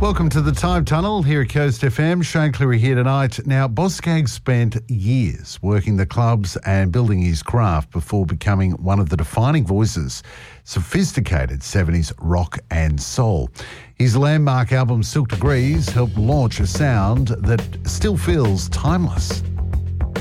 Welcome to the Time Tunnel here at Coast FM. Shane Cleary here tonight. Now, Boz Scaggs spent years working the clubs and building his craft before becoming one of the defining voices, sophisticated 70s rock and soul. His landmark album Silk Degrees helped launch a sound that still feels timeless.